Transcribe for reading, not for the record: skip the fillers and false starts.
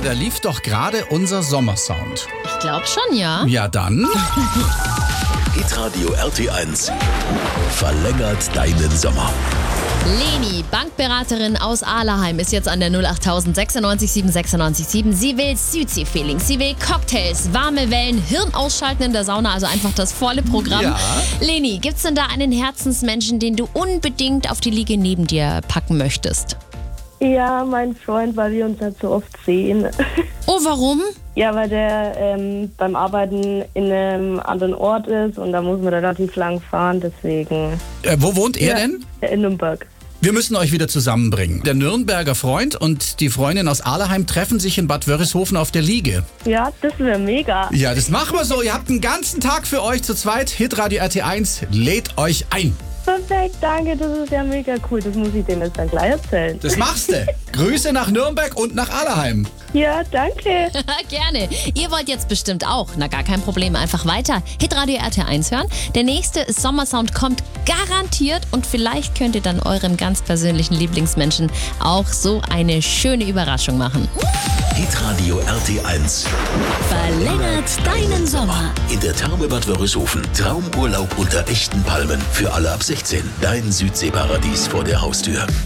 da lief doch gerade unser Sommersound. Ich glaube schon, ja. Ja, dann. Hitradio RT1 verlängert deinen Sommer. Leni, Bankberaterin aus Ahleheim, ist jetzt an der 08000 96 7 96 7. Sie will Südsee-Feelings, sie will Cocktails, warme Wellen, Hirn ausschalten in der Sauna, also einfach das volle Programm. Ja. Leni, gibt's denn da einen Herzensmenschen, den du unbedingt auf die Liege neben dir packen möchtest? Ja, mein Freund, weil wir uns halt so oft sehen. Oh, warum? Ja, weil der beim Arbeiten in einem anderen Ort ist und da muss man relativ lang fahren, deswegen. Wo wohnt er denn? In Nürnberg. Wir müssen euch wieder zusammenbringen. Der Nürnberger Freund und die Freundin aus Ahleheim treffen sich in Bad Wörishofen auf der Liege. Ja, das wäre mega. Ja, das machen wir so. Ihr habt einen ganzen Tag für euch zu zweit. Hitradio RT1 lädt euch ein. Perfekt, danke, das ist ja mega cool. Das muss ich dem jetzt dann gleich erzählen. Das machst du. Grüße nach Nürnberg und nach Ahleheim. Ja, danke. Gerne. Ihr wollt jetzt bestimmt auch. Na, gar kein Problem. Einfach weiter. Hitradio RT1 hören. Der nächste Sommersound kommt garantiert und vielleicht könnt ihr dann eurem ganz persönlichen Lieblingsmenschen auch so eine schöne Überraschung machen. Hitradio RT1 Verlängert deinen Sommer. in der Therme Bad Wörishofen. Traumurlaub unter echten Palmen für alle ab 16. Dein Südseeparadies vor der Haustür.